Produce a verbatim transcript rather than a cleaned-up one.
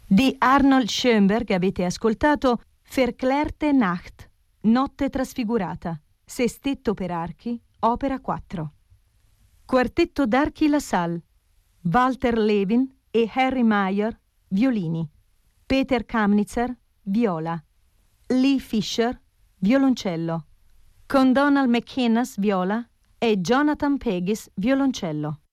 Di Arnold Schoenberg avete ascoltato Verklärte Nacht, Notte trasfigurata, Sestetto per archi, opera quattro. Quartetto d'archi La Salle, Walter Levin e Harry Meyer, violini. Peter Kamnitzer, viola. Lee Fisher, violoncello. Con Donald McInnes, viola, e Jonathan Pegis, violoncello.